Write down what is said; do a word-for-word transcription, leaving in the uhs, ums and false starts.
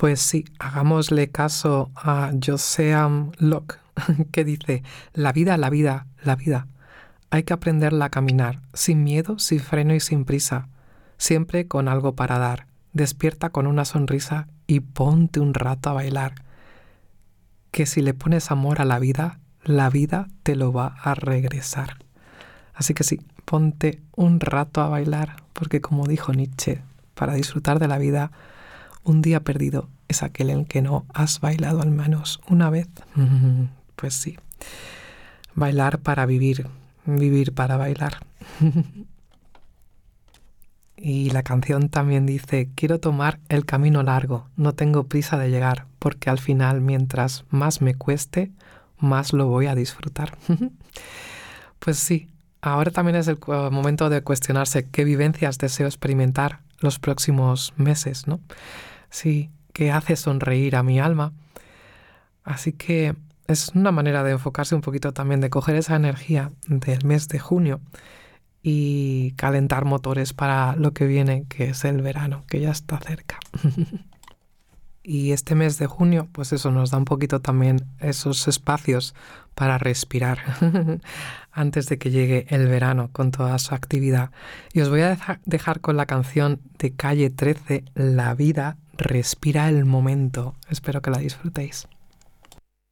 Pues sí, hagámosle caso a Joseam Locke, que dice, la vida, la vida, la vida. Hay que aprenderla a caminar, sin miedo, sin freno y sin prisa, siempre con algo para dar. Despierta con una sonrisa y ponte un rato a bailar. Que si le pones amor a la vida, la vida te lo va a regresar. Así que sí, ponte un rato a bailar, porque como dijo Nietzsche, para disfrutar de la vida, un día perdido es aquel en que no has bailado al menos una vez. Pues sí, bailar para vivir, vivir para bailar. Y la canción también dice, quiero tomar el camino largo, no tengo prisa de llegar, porque al final, mientras más me cueste, más lo voy a disfrutar. Pues sí, ahora también es el momento de cuestionarse qué vivencias deseo experimentar los próximos meses, ¿no? Sí, que hace sonreír a mi alma. Así que es una manera de enfocarse un poquito también, de coger esa energía del mes de junio y calentar motores para lo que viene, que es el verano, que ya está cerca. Y este mes de junio, pues eso nos da un poquito también esos espacios para respirar antes de que llegue el verano con toda su actividad. Y os voy a deja- dejar con la canción de Calle trece, La vida respira el momento. Espero que la disfrutéis.